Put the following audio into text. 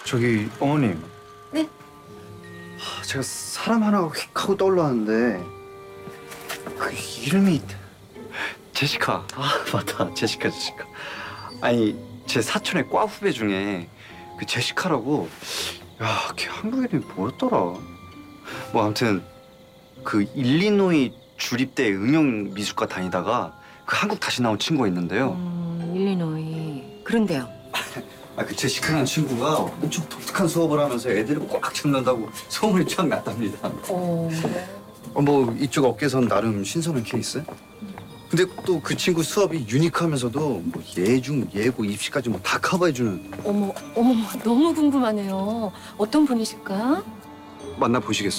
저기 어머님. 네? 제가 사람 하나가 휙 하고 떠올랐는데 그 이름이 제시카. 아 맞다, 제시카. 아니 제 사촌의 과 후배 중에 그 제시카라고. 야, 걔 한국 이름이 뭐였더라? 뭐 아무튼 그 일리노이 주립대 응용미술과 다니다가 그 한국 다시 나온 친구가 있는데요. 일리노이. 그런데요. 그 제시카라는 친구가 엄청 독특한 수업을 하면서 애들을 꽉 잡는다고 소문이 쫙 났답니다. 뭐 이쪽 업계에선 나름 신선한 케이스? 근데 또 그 친구 수업이 유니크하면서도 뭐 예중, 예고, 입시까지 뭐 다 커버해주는. 어머, 너무 궁금하네요. 어떤 분이실까? 만나보시겠어요?